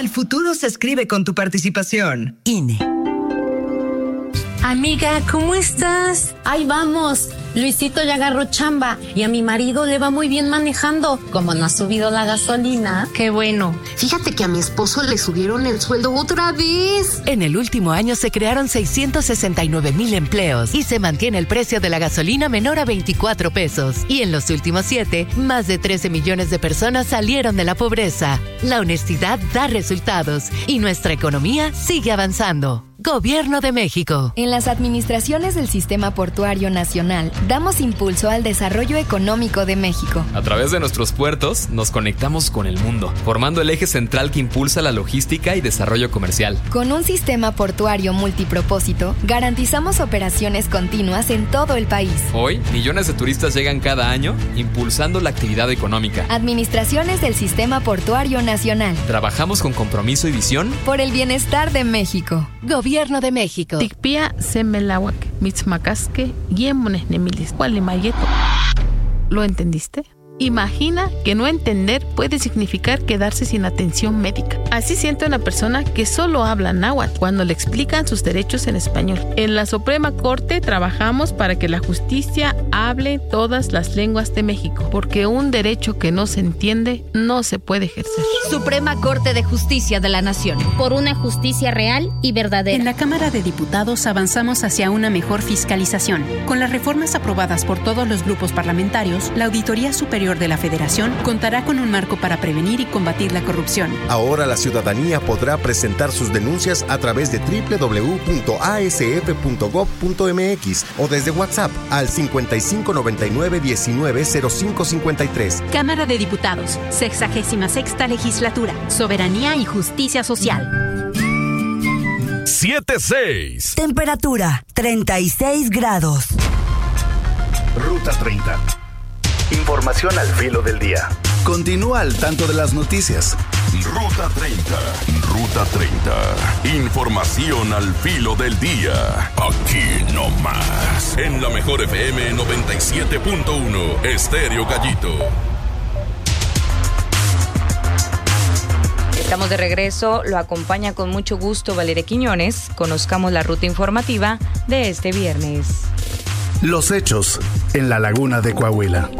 futuro se escribe con tu participación. INE. Amiga, ¿cómo estás? Ahí vamos. Luisito ya agarró chamba y a mi marido le va muy bien manejando. Como no ha subido la gasolina. Qué bueno. Fíjate que a mi esposo le subieron el sueldo otra vez. En el último año se crearon 669,000 empleos y se mantiene el precio de la gasolina menor a 24 pesos. Y en los últimos 7, más de 13 millones de personas salieron de la pobreza. La honestidad da resultados y nuestra economía sigue avanzando. Gobierno de México. En las administraciones del Sistema Portuario Nacional, damos impulso al desarrollo económico de México. A través de nuestros puertos, nos conectamos con el mundo, formando el eje central que impulsa la logística y desarrollo comercial. Con un sistema portuario multipropósito, garantizamos operaciones continuas en todo el país. Hoy, millones de turistas llegan cada año, impulsando la actividad económica. Administraciones del Sistema Portuario Nacional. Trabajamos con compromiso y visión por el bienestar de México. Gobierno de México. Tikpia semelawak, mitzmacasque, yemones nemilis, cualimayeto. ¿Lo entendiste? Imagina que no entender puede significar quedarse sin atención médica. Así siente una persona que solo habla náhuatl cuando le explican sus derechos en español. En la Suprema Corte trabajamos para que la justicia hable todas las lenguas de México, porque un derecho que no se entiende no se puede ejercer. Suprema Corte de Justicia de la Nación. Por una justicia real y verdadera. En la Cámara de Diputados avanzamos hacia una mejor fiscalización. Con las reformas aprobadas por todos los grupos parlamentarios, la Auditoría Superior de la Federación contará con un marco para prevenir y combatir la corrupción. Ahora la ciudadanía podrá presentar sus denuncias a través de www.asf.gov.mx o desde WhatsApp al 5599-190553. Cámara de Diputados, 66ª Legislatura, Soberanía y Justicia Social. 7:06. Temperatura 36 grados. Ruta 30. Información al filo del día. Continúa al tanto de las noticias. Ruta 30. Ruta 30. Información al filo del día. Aquí no más. En la mejor FM 97.1. Estéreo Gallito. Estamos de regreso. Lo acompaña con mucho gusto Valeria Quiñones. Conozcamos la ruta informativa de este viernes. Los hechos en la laguna de Coahuila.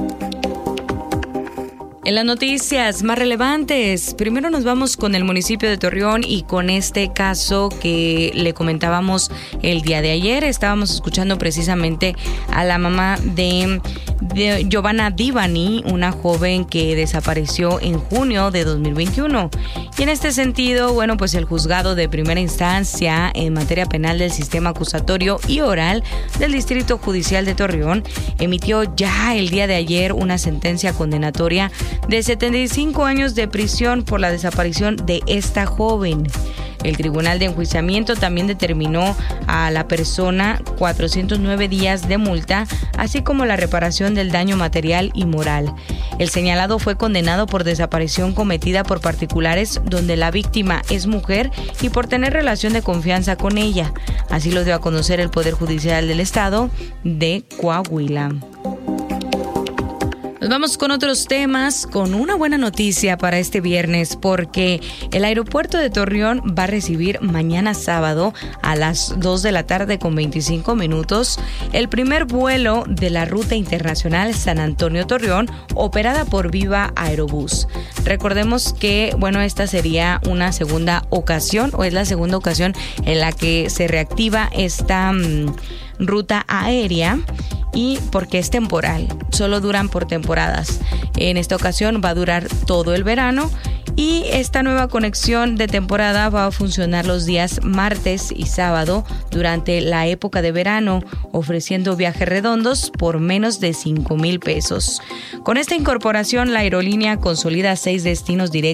En las noticias más relevantes, primero nos vamos con el municipio de Torreón y con este caso que le comentábamos el día de ayer. Estábamos escuchando precisamente a la mamá de Giovanna Divani, una joven que desapareció en junio de 2021. Y en este sentido, bueno, pues el juzgado de primera instancia en materia penal del sistema acusatorio y oral del Distrito Judicial de Torreón emitió ya el día de ayer una sentencia condenatoria de 75 años de prisión por la desaparición de esta joven. El Tribunal de Enjuiciamiento también determinó a la persona 409 días de multa, así como la reparación del daño material y moral. El señalado fue condenado por desaparición cometida por particulares donde la víctima es mujer y por tener relación de confianza con ella. Así lo dio a conocer el Poder Judicial del Estado de Coahuila. Nos vamos con otros temas, con una buena noticia para este viernes, porque el aeropuerto de Torreón va a recibir mañana sábado a las 2 de la tarde con 25 minutos el primer vuelo de la ruta internacional San Antonio-Torreón, operada por Viva Aerobús. Recordemos que, bueno, esta sería una segunda ocasión, o es la segunda ocasión en la que se reactiva esta ruta aérea. Y porque es temporal, solo duran por temporadas. En esta ocasión va a durar todo el verano y esta nueva conexión de temporada va a funcionar los días martes y sábado durante la época de verano, ofreciendo viajes redondos por menos de 5,000 pesos. Con esta incorporación, la aerolínea consolida 6 destinos directos